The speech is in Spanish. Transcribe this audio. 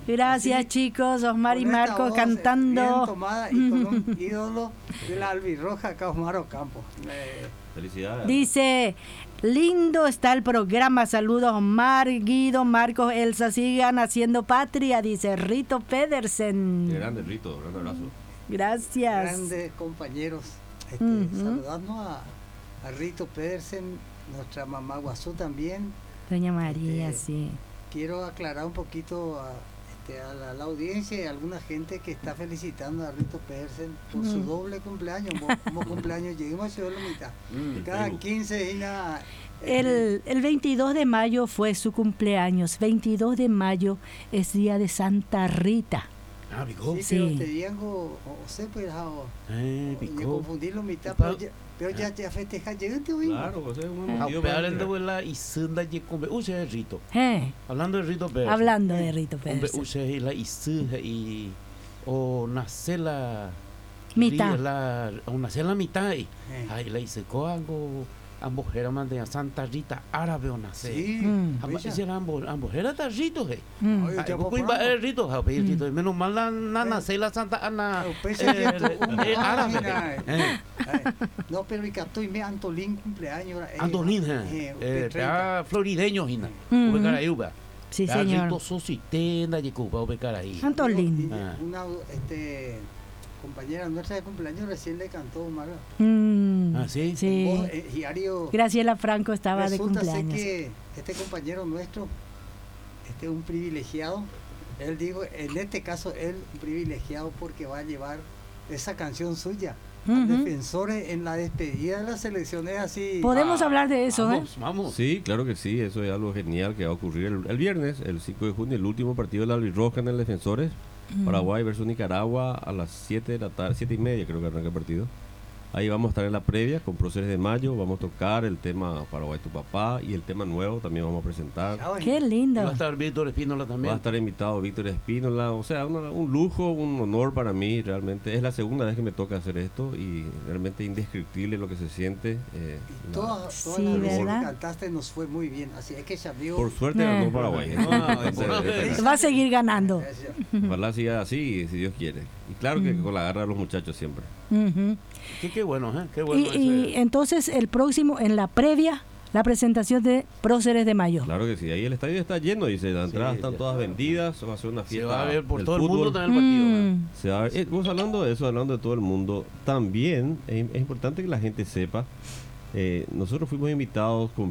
Gracias, así, chicos, Osmar y con esta Marcos voz cantando. bien tomada y con un ídolo de la albirroja acá, Osmar Ocampo. Felicidades. Dice, lindo está el programa, saludos Omar, Guido, Marcos, Elsa, sigan haciendo patria, dice Rito Pedersen. Qué grande, Rito, gran abrazo. Gracias. Grandes compañeros. Saludando a Rito Pedersen, nuestra mamá Guazú también. Doña María, sí. Quiero aclarar un poquito a la audiencia y a alguna gente que está felicitando a Rito Pedersen por su doble cumpleaños. Como cumpleaños, lleguemos a ser la mitad. Cada 15 y nada. El 22 de mayo fue su cumpleaños. 22 de mayo es día de Santa Rita. Ah, picó. Sí, Sí. pero te digo, o sé, pues, me Picó. confundí la mitad, pero ya festeja, llegaste hoy. Claro, o sea, un motivo y sunda y come use Rito. Hablando de Rito Pérez. Hablando de Rito Hombre, Pérez. use la isuja y o nace la Mitad. o nace la mitad y ay la hice algo ambos eran de Santa Rita árabe o nace. Sí, Ambos eran ambos eran Rito Oye, Ay, ya pues, por el Rito, Rito, menos mal la nace la Santa Ana árabe. No, pero y captó y me Antolín cumpleaños. Antolín, florideño, Gina. Ubecarayuba. Sí, señor. Rito Sositenda, Yecuba, Ubecaraí. Antolín. Una compañera nuestra de cumpleaños recién le cantó Omar. Ah, sí. Sí. Diario. Graciela Franco estaba de Resulta ser cumpleaños. que este compañero nuestro, un privilegiado, él dijo, en este caso él un privilegiado porque va a llevar esa canción suya. Defensores en la despedida de las selecciones así. Podemos hablar de eso, Vamos. Sí, claro que sí, eso es algo genial que va a ocurrir el viernes, el 5 de junio, el último partido de la albirroja en el Defensores, Paraguay versus Nicaragua a las 7 de la tarde, 7:30 creo que arranca el partido. Ahí vamos a estar en la previa con Próceres de Mayo, vamos a tocar el tema Paraguay tu papá y el tema nuevo también vamos a presentar. Qué lindo. Va a estar Víctor Espínola también. Va a estar invitado Víctor Espínola, o sea, un lujo, un honor para mí, realmente. Es la segunda vez que me toca hacer esto y realmente indescriptible lo que se siente. Todas Sí, las veces ¿verdad? que cantaste nos fue muy bien, así es que ya vio. Por suerte ganó Paraguay. Va a seguir ganando. Ojalá siga así, si Dios quiere. Y claro que con la garra de los muchachos siempre. Ujú. Qué bueno, qué bueno. Y entonces el próximo, en la previa, la presentación de Próceres de Mayo. Claro que sí, ahí el estadio está lleno, dice, las entradas están todas vendidas, va a ser una se fiesta. va a ver por del todo el fútbol. mundo también el partido. Se va a ver- vos hablando de eso, hablando de todo el mundo, también es importante que la gente sepa, nosotros fuimos invitados con